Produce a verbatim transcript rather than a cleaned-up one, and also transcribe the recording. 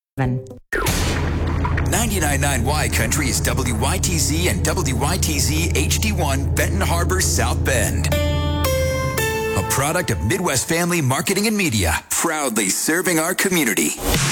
ninety-nine point nine Y Country is W Y T Z and W Y T Z H D one Benton Harbor, South Bend. A product of Midwest Family Marketing and Media, proudly serving our community.